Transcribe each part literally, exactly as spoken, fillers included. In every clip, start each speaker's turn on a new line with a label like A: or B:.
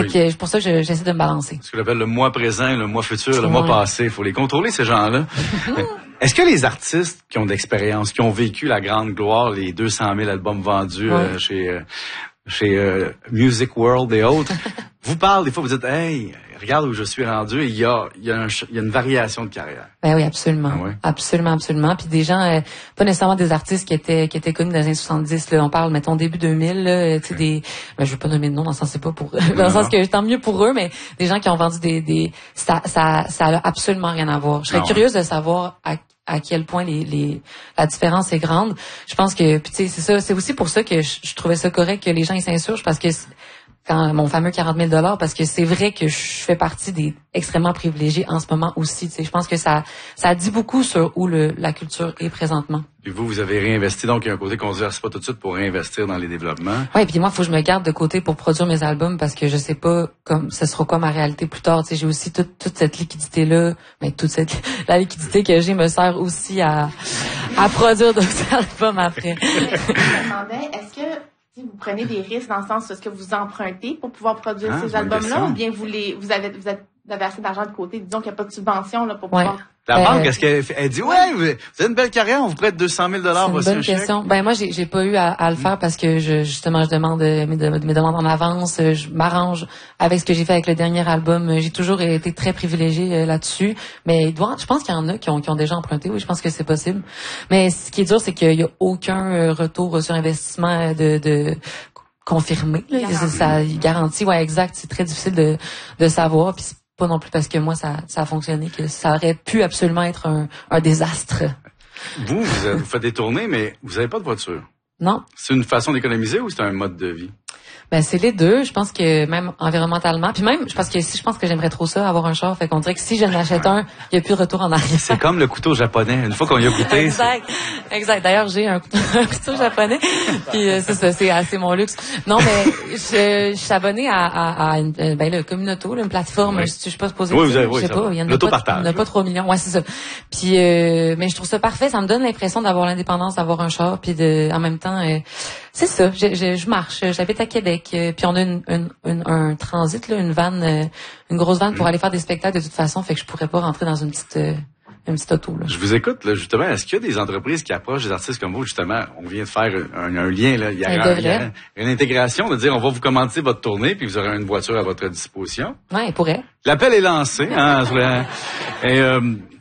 A: Fait que c'est pour ça que je, j'essaie de me balancer.
B: Ce qu'on appelle le mois présent, le mois futur, le ouais. mois passé. Il faut les contrôler, ces gens-là. Est-ce que les artistes qui ont d'expérience, qui ont vécu la grande gloire, les deux cent mille albums vendus ouais. euh, chez, euh, chez euh, Music World et autres, vous parlent des fois, vous dites, hey, regarde où je suis rendu, il y a, il y a, un, il y a une variation de carrière.
A: Ben oui, absolument. Ah ouais? Absolument, absolument. Puis des gens, euh, pas nécessairement des artistes qui étaient, qui étaient connus dans les années soixante-dix, là. On parle, mettons, début deux mille, là, tu sais, okay. des, ben, je veux pas nommer de nom, dans le sens, c'est pas pour, dans le sens que tant mieux pour eux, mais des gens qui ont vendu des, des, ça, ça, ça a absolument rien à voir. Je serais ah ouais. curieuse de savoir à, à quel point les, les, la différence est grande. Je pense que, puis tu sais, c'est ça, c'est aussi pour ça que je, je trouvais ça correct que les gens ils s'insurgent parce que quand mon fameux quarante mille dollars, parce que c'est vrai que je fais partie des extrêmement privilégiés en ce moment aussi. Tu sais, je pense que ça, ça dit beaucoup sur où le, la culture est présentement.
B: Puis vous, vous avez réinvesti, donc il y a un côté qu'on se verse pas tout de suite pour réinvestir dans les développements.
A: Ouais, puis moi, il faut que je me garde de côté pour produire mes albums parce que je sais pas comme ce sera quoi ma réalité plus tard. Tu sais, j'ai aussi toute, toute cette liquidité là, mais toute cette la liquidité que j'ai me sert aussi à à produire d'autres albums après.
C: Je me demandais, est-ce que vous prenez des risques dans le sens où est-ce que vous empruntez pour pouvoir produire ah, ces albums-là, ou bien vous les vous avez vous êtes vous avez assez d'argent de côté, disons qu'il n'y a pas de subvention là pour
A: ouais.
C: pouvoir.
B: La euh, banque, est-ce qu'elle elle dit ouais, vous avez une belle carrière, on vous prête deux cent mille dollars.
A: C'est une bonne question. Chèque. Ben moi, j'ai j'ai pas eu à, à le faire parce que je justement je demande mes, mes demandes en avance, je m'arrange avec ce que j'ai fait avec le dernier album. J'ai toujours été très privilégiée là-dessus, mais il doit, je pense qu'il y en a qui ont qui ont déjà emprunté. Oui, je pense que c'est possible. Mais ce qui est dur, c'est qu'il y a aucun retour sur investissement de de confirmé. Là.
C: Garanti.
A: Ça garantit, ouais, exact. C'est très difficile de de savoir. Puis pas non plus parce que moi ça ça a fonctionné, que ça aurait pu absolument être un, un désastre.
B: Vous, vous, vous faites des tournées, mais vous n'avez pas de voiture.
A: Non.
B: C'est une façon d'économiser ou c'est un mode de vie?
A: Ben c'est les deux. Je pense que même environnementalement, puis même je pense que si je pense que j'aimerais trop ça avoir un char, fait qu'on dirait que si je n'achète un, il y a plus de retour en arrière.
B: C'est comme le couteau japonais. Une fois qu'on y a goûté.
A: Exact, exact. D'ailleurs j'ai un couteau, un couteau japonais. Puis euh, c'est ça, c'est assez mon luxe. Non mais je, je suis abonnée à, à, à une, ben le Communauto, là, une plateforme. Oui. Je, je sais pas se poser.
B: Oui, vous avez,
A: je
B: oui,
A: sais pas. Il y en a pas, il y en a pas trois millions. Ouais c'est ça. Puis euh, mais je trouve ça parfait. Ça me donne l'impression d'avoir l'indépendance, d'avoir un char, puis de en même temps. Euh, C'est ça, je, je, je marche, j'habite à Québec, euh, puis on a une, une, une, un transit, là, une vanne, euh, une grosse vanne pour aller faire des spectacles de toute façon, fait que je pourrais pas rentrer dans une petite euh, une petite auto. Là.
B: Je vous écoute, là, justement, est-ce qu'il y a des entreprises qui approchent des artistes comme vous, justement, on vient de faire un, un lien, là, il y a, un, il y a une intégration de dire on va vous commenter votre tournée, puis vous aurez une voiture à votre disposition.
A: Ouais, il pourrait.
B: L'appel est lancé, hein, sur la, et, euh,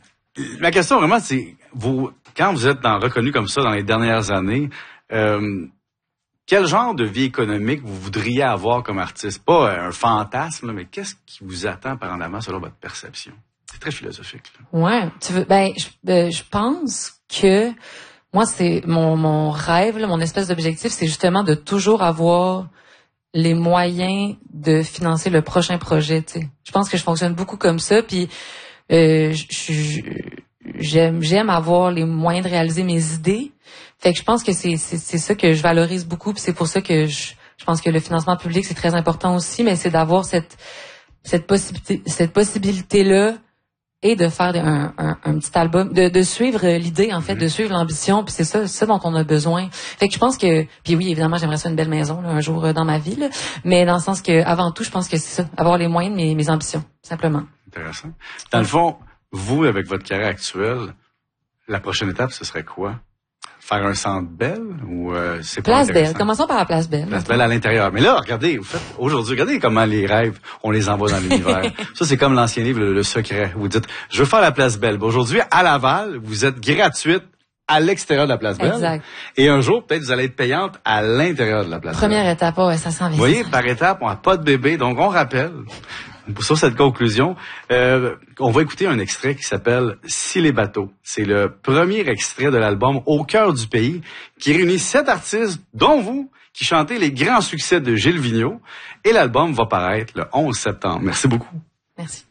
B: ma question vraiment, c'est, vous, quand vous êtes dans, reconnu comme ça dans les dernières années, euh, quel genre de vie économique vous voudriez avoir comme artiste? Pas un fantasme, mais qu'est-ce qui vous attend par en avant selon votre perception? C'est très philosophique. Là.
A: Ouais, tu veux, ben, je, ben, je pense que moi, c'est mon, mon rêve, là, mon espèce d'objectif, c'est justement de toujours avoir les moyens de financer le prochain projet. Tu sais, je pense que je fonctionne beaucoup comme ça, puis euh, je, je, j'aime, j'aime avoir les moyens de réaliser mes idées. Fait que je pense que c'est, c'est, c'est ça que je valorise beaucoup, puis c'est pour ça que je, je pense que le financement public c'est très important aussi, mais c'est d'avoir cette cette possibilité cette possibilité là et de faire un, un, un petit album, de, de suivre l'idée en fait, de suivre l'ambition, puis c'est ça, c'est ça dont on a besoin. Fait que je pense que, puis oui évidemment j'aimerais ça une belle maison là, un jour euh, dans ma vie, là, mais dans le sens que avant tout je pense que c'est ça, avoir les moyens de mes, mes ambitions simplement.
B: Intéressant. Dans le fond, vous avec votre carrière actuelle, la prochaine étape ce serait quoi? Faire un centre Bell ou euh, c'est pas
A: Place Bell. Commençons par la Place Bell.
B: Place Bell à l'intérieur. Mais là, regardez, vous faites aujourd'hui, regardez comment les rêves, on les envoie dans l'univers. Ça, c'est comme l'ancien livre, le, le secret. Vous dites, je veux faire la Place Bell. Aujourd'hui, à Laval, vous êtes gratuite à l'extérieur de la Place Bell.
A: Exact.
B: Et un jour, peut-être, vous allez être payante à l'intérieur de la Place
A: Première
B: Bell.
A: étape, ouais, ça s'en vient.
B: Vous voyez, par étape, on n'a pas de bébé. Donc, on rappelle, sur cette conclusion, euh, on va écouter un extrait qui s'appelle « Si les bateaux ». C'est le premier extrait de l'album « Au cœur du pays » qui réunit sept artistes, dont vous, qui chantez les grands succès de Gilles Vigneault. Et l'album va paraître le onze septembre. Merci beaucoup.
A: Merci.